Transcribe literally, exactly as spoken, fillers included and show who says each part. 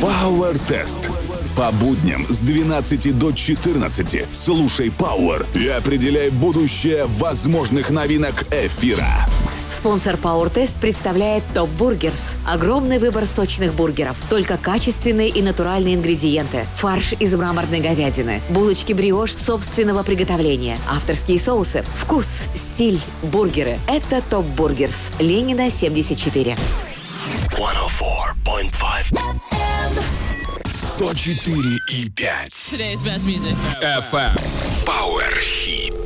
Speaker 1: Power Test. По будням с двенадцати до четырнадцати слушай Power и определяй будущее возможных новинок эфира.
Speaker 2: Спонсор Power Test представляет Top Burgers. Огромный выбор сочных бургеров. Только качественные и натуральные ингредиенты. Фарш из мраморной говядины. Булочки бриош собственного приготовления. Авторские соусы. Вкус, стиль, бургеры. Это Top Burgers. Ленина, семьдесят четыре.
Speaker 3: сто четыре и пять. сто четыре и пять.
Speaker 4: Today's best music.
Speaker 3: эф эм. Power Hit.